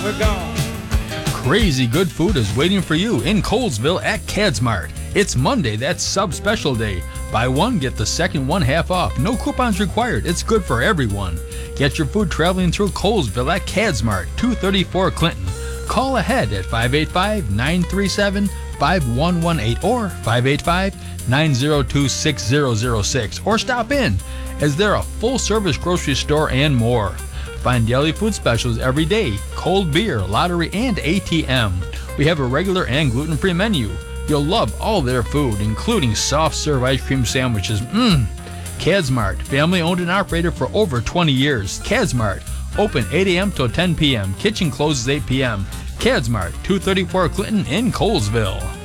we're gone. Crazy good food is waiting for you in Colesville at Cadsmart. It's Monday, that's sub-special day. Buy one, get the second one half off. No coupons required. It's good for everyone. Get your food traveling through Colesville at Cadsmart, 234 Clinton. Call ahead at 585-937-5118 or 585-902-6006 or stop in, as they're a full-service grocery store and more. Find daily food specials every day, cold beer, lottery, and ATM. We have a regular and gluten-free menu. You'll love all their food, including soft-serve ice cream sandwiches. Cadsmart, family-owned and operated for over 20 years. Cadsmart, open 8 a.m. till 10 p.m. Kitchen closes 8 p.m. Cadsmart, 234 Clinton in Colesville.